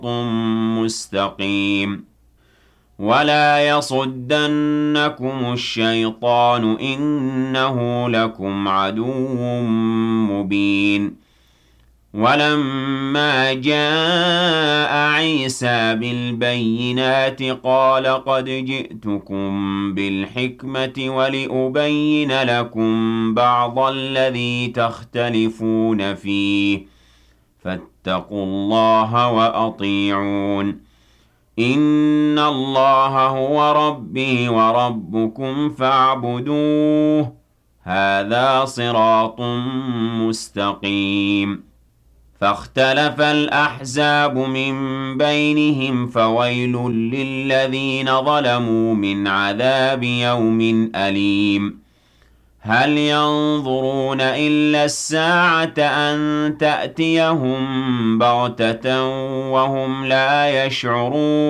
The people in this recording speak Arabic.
مستقيم ولا يصدنكم الشيطان إنه لكم عدو مبين ولما جاء عيسى بالبينات قال قد جئتكم بالحكمة ولأبين لكم بعض الذي تختلفون فيه فاتقوا الله وأطيعون إن الله هو ربي وربكم فاعبدوه هذا صراط مستقيم فاختلف الأحزاب من بينهم فويل للذين ظلموا من عذاب يوم أليم هل ينظرون إلا الساعة أن تأتيهم بغتة وهم لا يشعرون